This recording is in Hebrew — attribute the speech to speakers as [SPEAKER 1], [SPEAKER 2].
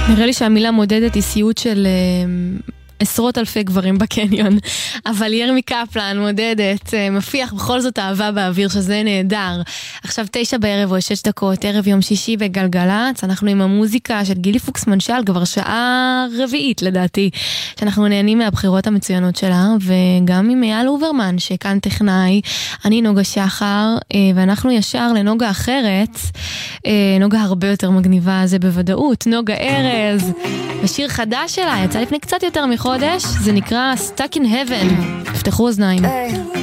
[SPEAKER 1] נראה לי שהמילה מודדת היא סיוט של עשרות אלפי גברים בקניון, אבל ירמי קפלן מודדת, מפיח בכל זאת אהבה באוויר, שזה נהדר. עכשיו 9 בערב או 6 דקות, ערב יום שישי בגלגלץ, אנחנו עם המוזיקה של גילי פוקס מנשל, כבר שעה רביעית לדעתי, שאנחנו נהנים מהבחירות המצוינות שלה, וגם עם אייל אוברמן, שכאן טכנאי, אני נוגה שחר, ואנחנו ישר לנוגה אחרת, נוגה הרבה יותר מגניבה, זה בוודאות, נוגה ארז, ושיר חדש שלה, יצא לפני קצת יותר מחודש, זה נקרא Stuck in Heaven. תפתחו אוזניים.